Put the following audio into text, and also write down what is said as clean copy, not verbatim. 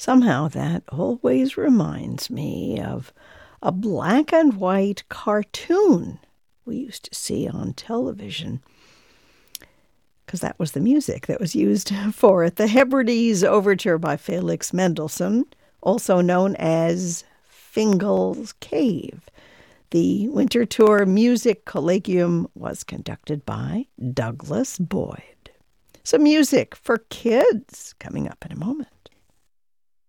Somehow that always reminds me of a black and white cartoon we used to see on television, because that was the music that was used for it. The Hebrides Overture by Felix Mendelssohn, also known as Fingal's Cave. The Winter Tour Music Collegium was conducted by Douglas Boyd. Some music for kids coming up in a moment.